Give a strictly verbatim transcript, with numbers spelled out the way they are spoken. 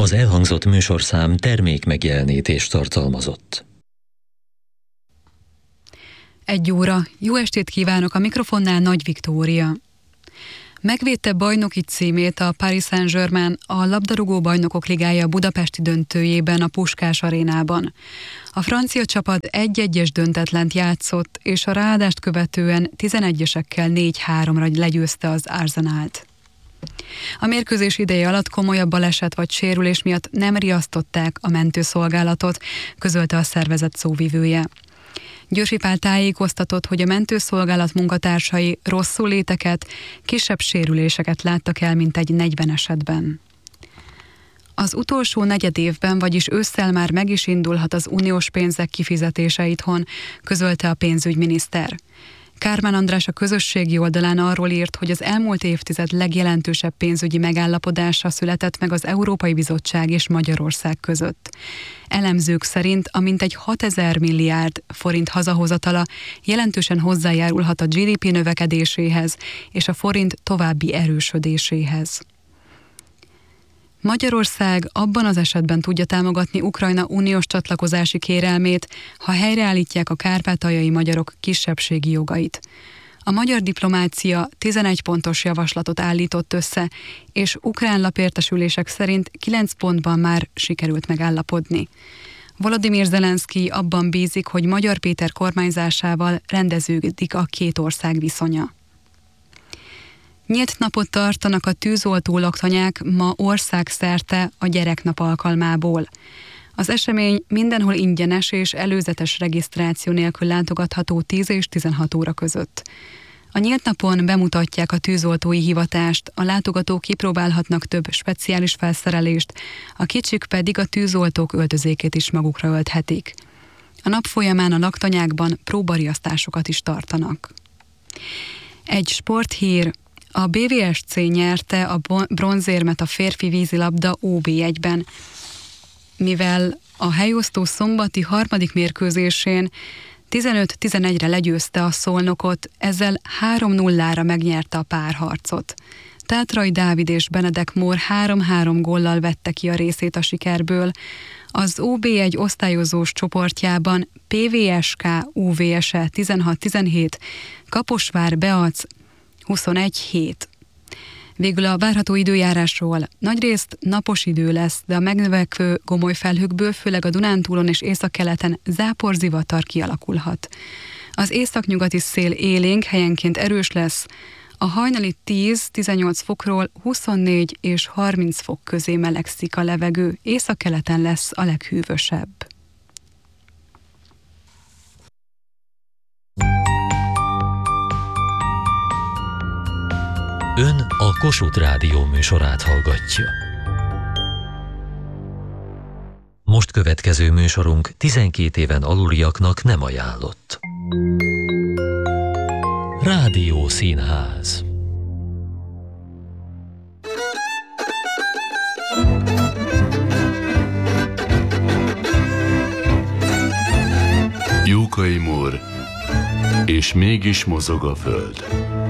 Az elhangzott műsorszám termék megjelenítést tartalmazott. Egy óra. Jó estét kívánok, a mikrofonnál Nagy Viktória. Megvédte bajnoki címét a Paris Saint-Germain a labdarúgó bajnokok ligája budapesti döntőjében a Puskás arénában. A francia csapat egy-egyes döntetlent játszott, és a ráadást követően tizenegyesekkel négy háromra legyőzte az Arsenalt. A mérkőzés ideje alatt komolyabb baleset vagy sérülés miatt nem riasztották a mentőszolgálatot, közölte a szervezet szóvivője. Györfi Pál tájékoztatott, hogy a mentőszolgálat munkatársai rosszul léteket, kisebb sérüléseket láttak el, mint egy negyven esetben. Az utolsó negyed évben, vagyis ősszel már meg is indulhat az uniós pénzek kifizetése itthon, közölte a pénzügyminiszter. Kármán András a közösségi oldalán arról írt, hogy az elmúlt évtized legjelentősebb pénzügyi megállapodása született meg az Európai Bizottság és Magyarország között. Elemzők szerint a mintegy hatezer milliárd forint hazahozatala jelentősen hozzájárulhat a gé dé pé növekedéséhez és a forint további erősödéséhez. Magyarország abban az esetben tudja támogatni Ukrajna uniós csatlakozási kérelmét, ha helyreállítják a kárpátaljai magyarok kisebbségi jogait. A magyar diplomácia tizenegy pontos javaslatot állított össze, és ukrán lapértesülések szerint kilenc pontban már sikerült megállapodni. Volodymyr Zelenszkij abban bízik, hogy Magyar Péter kormányzásával rendeződik a két ország viszonya. Nyílt napot tartanak a tűzoltó laktanyák ma országszerte a gyereknap alkalmából. Az esemény mindenhol ingyenes és előzetes regisztráció nélkül látogatható tíz és tizenhat óra között. A nyílt napon bemutatják a tűzoltói hivatást, a látogatók kipróbálhatnak több speciális felszerelést, a kicsik pedig a tűzoltók öltözékét is magukra ölthetik. A nap folyamán a laktanyákban próbariasztásokat is tartanak. Egy sporthír. A bé vé es cé nyerte a bronzérmet a férfi vízilabda ó bé egyben, mivel a helyosztó szombati harmadik mérkőzésén tizenöt tizenegyre legyőzte a Szolnokot, ezzel három nullára megnyerte a párharcot. Tátrai Dávid és Benedek Mór három-három góllal vette ki a részét a sikerből. Az ó bé egy osztályozós csoportjában pé vé es ká u vé es-e tizenhat tizenhét, Kaposvár Beac huszonegy hét. Végül a várható időjárásról. Nagyrészt napos idő lesz, de a megnövekvő gomoly felhőkből, főleg a Dunántúlon és északkeleten záporzivatar kialakulhat. Az északnyugati szél élénk, helyenként erős lesz. A hajnali tíz-tizennyolc fokról huszonnégy és harminc fok közé melegszik a levegő, északkeleten lesz a leghűvösebb. Ön a Kossuth Rádió műsorát hallgatja. Most következő műsorunk tizenkét éven aluliaknak nem ajánlott. Rádió Színház. Jókai Mór, és mégis mozog a föld.